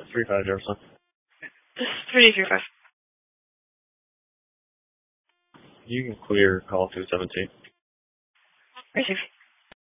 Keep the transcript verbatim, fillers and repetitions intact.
three five Jefferson. This is three three five. You can clear call two seventeen. Three six.